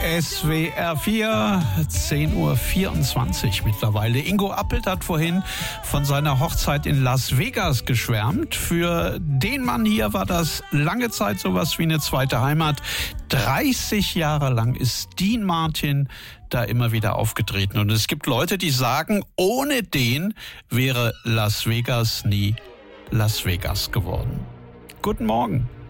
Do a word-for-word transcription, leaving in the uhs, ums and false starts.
S W R vier, zehn Uhr vierundzwanzig mittlerweile. Ingo Appelt hat vorhin von seiner Hochzeit in Las Vegas geschwärmt. Für den Mann hier war das lange Zeit sowas wie eine zweite Heimat. dreißig Jahre lang ist Dean Martin da immer wieder aufgetreten. Und es gibt Leute, die sagen, ohne den wäre Las Vegas nie Las Vegas geworden. Guten Morgen.